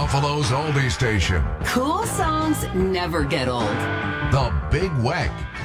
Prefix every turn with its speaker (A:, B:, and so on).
A: Buffalo's oldie station.
B: Cool songs never get old.
A: The Big Weck.